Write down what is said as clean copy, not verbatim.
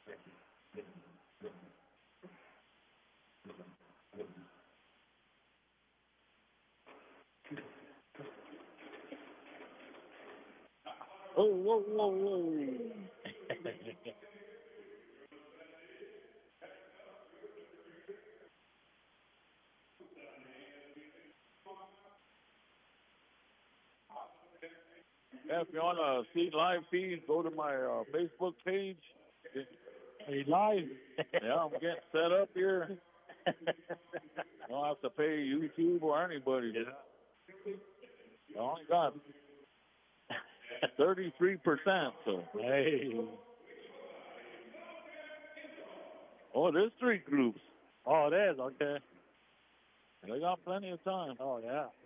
Oh, whoa, whoa, whoa. Yeah, if you want to see live feed, go to my Facebook page. Are you live? Yeah, I'm getting set up here. Don't have to pay YouTube or anybody. I only got 33%. So. Hey. Oh, there's 3 groups. Oh, it is? Okay. They got plenty of time. Oh, yeah.